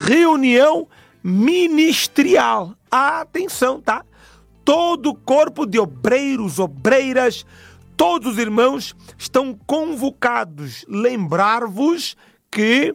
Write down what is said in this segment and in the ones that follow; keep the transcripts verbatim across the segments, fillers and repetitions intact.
reunião ministerial. Atenção, tá? Todo o corpo de obreiros, obreiras, todos os irmãos estão convocados. Lembrar-vos que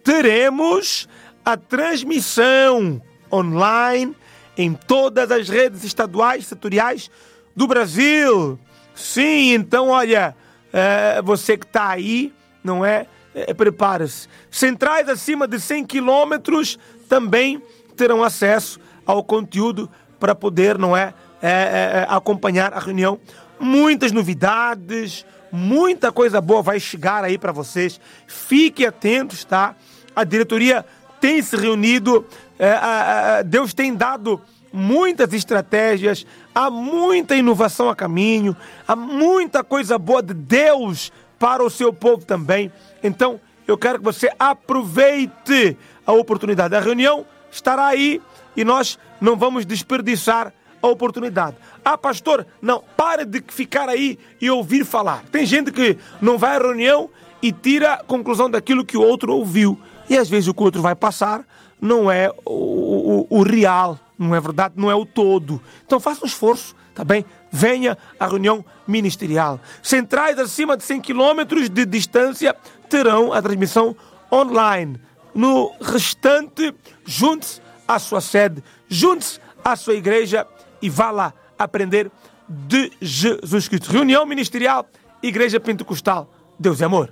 teremos a transmissão online em todas as redes estaduais, setoriais do Brasil. Sim, então olha, é, você que está aí, não é? é Prepare-se. Centrais acima de cem quilômetros também terão acesso ao conteúdo para poder, não é, é, é, acompanhar a reunião. Muitas novidades, muita coisa boa vai chegar aí para vocês. Fiquem atentos, tá? A diretoria tem se reunido, é, é, Deus tem dado muitas estratégias, há muita inovação a caminho, há muita coisa boa de Deus para o seu povo também. Então, eu quero que você aproveite a oportunidade. A reunião estará aí e nós não vamos desperdiçar a oportunidade. Ah, pastor, não, pare de ficar aí e ouvir falar. Tem gente que não vai à reunião e tira a conclusão daquilo que o outro ouviu. E às vezes o que o outro vai passar não é o, o, o real, não é verdade, não é o todo. Então faça um esforço, tá bem? Venha à reunião ministerial. Centrais acima de cem quilômetros de distância terão a transmissão online. No restante, junte-se à sua sede, junte-se à sua igreja e vá lá aprender de Jesus Cristo. Reunião ministerial, Igreja Pentecostal. Deus é amor.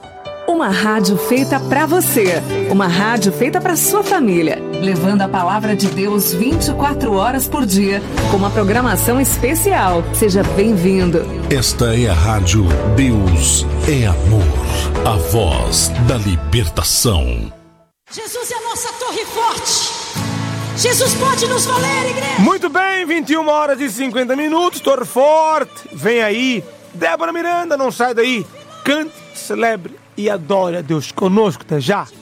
Uma rádio feita para você, uma rádio feita para sua família, levando a palavra de Deus vinte e quatro horas por dia, com uma programação especial. Seja bem-vindo. Esta é a rádio Deus é Amor, a voz da libertação. Jesus é a nossa torre forte. Jesus pode nos valer, igreja. Muito bem, vinte e uma horas e cinquenta minutos, torre forte. Vem aí, Débora Miranda, não sai daí. Cante, celebre e adore a Deus conosco, até já.